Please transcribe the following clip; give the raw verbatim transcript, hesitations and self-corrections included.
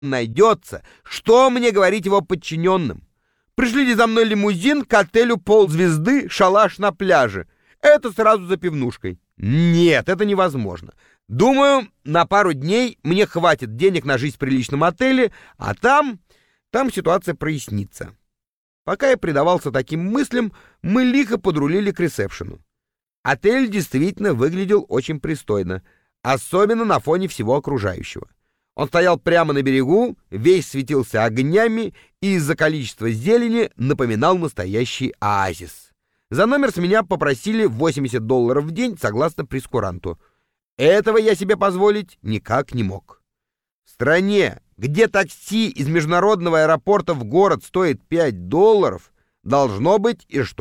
найдется, что мне говорить его подчиненным. Пришлите за мной лимузин к отелю «Ползвезды», шалаш на пляже. Это сразу за пивнушкой. Нет, это невозможно. Думаю, на пару дней мне хватит денег на жизнь в приличном отеле, а там... там ситуация прояснится. Пока я предавался таким мыслям, мы лихо подрулили к ресепшену. Отель действительно выглядел очень пристойно, особенно на фоне всего окружающего. Он стоял прямо на берегу, весь светился огнями и из-за количества зелени напоминал настоящий оазис. За номер с меня попросили восемьдесят долларов в день согласно прейскуранту. Этого я себе позволить никак не мог. В стране, где такси из международного аэропорта в город стоит пять долларов, должно быть и что